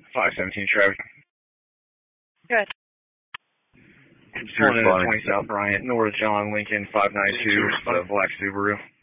517 traffic. Good. Pulling into 20 South Bryant, north John Lincoln 592, black Subaru.